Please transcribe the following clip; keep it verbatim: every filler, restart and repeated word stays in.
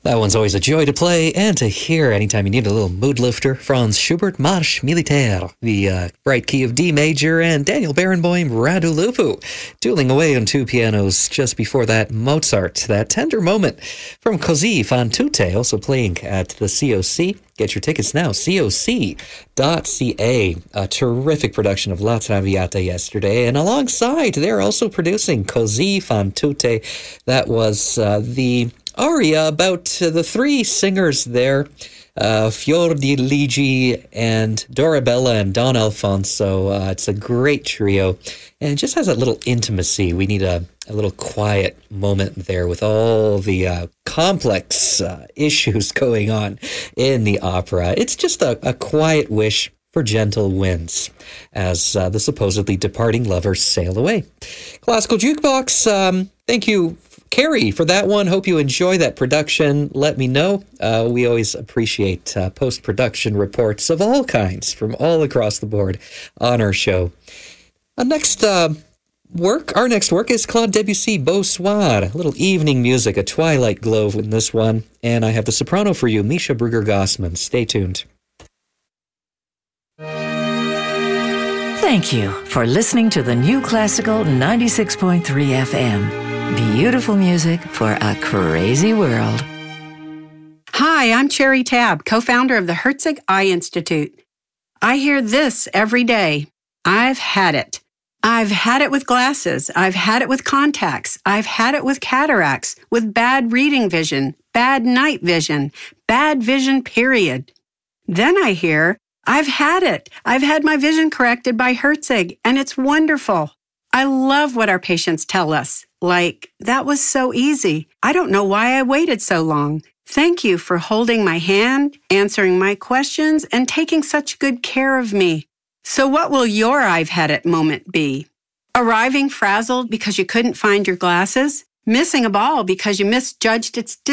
That one's always a joy to play and to hear anytime you need a little mood lifter. Franz Schubert, Marsch Militaire, the uh, bright key of D major, and Daniel Barenboim, Radu Lupu, dueling away on two pianos. Just before that, Mozart, that tender moment from Così fan tutte, also playing at the C O C. Get your tickets now, C O C dot C A. A terrific production of La Traviata yesterday, and alongside, they're also producing Così fan tutte. That was uh, the aria about uh, the three singers there, uh, Fiordiligi and Dorabella and Don Alfonso. Uh, it's a great trio, and it just has a little intimacy. We need a, a little quiet moment there with all the uh, complex uh, issues going on in the opera. It's just a, a quiet wish for gentle winds as uh, the supposedly departing lovers sail away. Classical Jukebox, um, thank you, Carrie, for that one. Hope you enjoy that production. Let me know. Uh, we always appreciate uh, post-production reports of all kinds from all across the board on our show. Uh, next uh, work, our next work is Claude Debussy, Beau Soir, a little evening music, a twilight glow in this one. And I have the soprano for you, Misha Brugger-Gossman. Stay tuned. Thank you for listening to the New Classical ninety-six point three F M. Beautiful music for a crazy world. Hi, I'm Cherry Tabb, co-founder of the Herzig Eye Institute. I hear this every day. I've had it. I've had it with glasses. I've had it with contacts. I've had it with cataracts, with bad reading vision, bad night vision, bad vision, period. Then I hear, I've had it. I've had my vision corrected by Herzig, and it's wonderful. I love what our patients tell us. Like, that was so easy. I don't know why I waited so long. Thank you for holding my hand, answering my questions, and taking such good care of me. So what will your I've had it moment be? Arriving frazzled because you couldn't find your glasses? Missing a ball because you misjudged its distance?